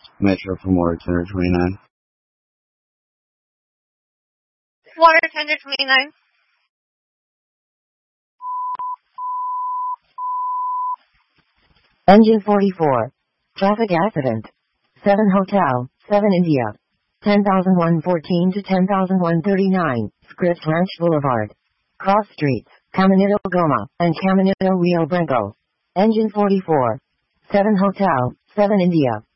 Metro from Water Tender 29. Water Tender 29. Engine 44. Traffic accident. 7 Hotel, 7 India. 10,114 to 10,139, Script Ranch Boulevard. Cross streets, Caminito Goma, and Caminito Rio Branco. Engine 44. 7 Hotel, 7 India.